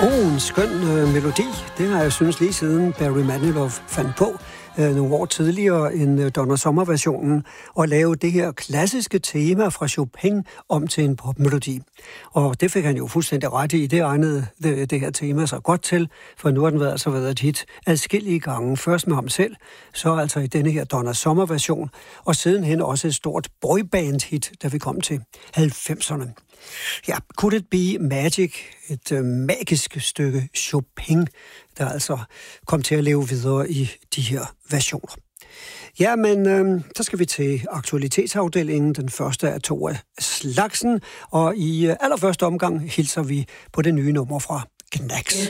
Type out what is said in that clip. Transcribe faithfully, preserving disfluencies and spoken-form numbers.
Oh, en skøn øh, melodi. Det har jeg synes lige siden Barry Manilow fandt på øh, nogle år tidligere end øh, Donna Summer-versionen, og lave det her klassiske tema fra Chopin om til en popmelodi. Og det fik han jo fuldstændig ret i. Det egnede det, det her tema så godt til, for nu har den været, altså været et hit adskillige gange. Først med ham selv, så altså i denne her Donna Summer-version, og sidenhen også et stort boyband-hit, da vi kom til halvfemserne. Ja, Could It Be Magic, et øh, magisk stykke Chopin, der altså kom til at leve videre i de her versioner. Ja, men øh, så skal vi til aktualitetsafdelingen, den første af to af slagsen, og i øh, allerførste omgang hilser vi på det nye nummer fra Gnags.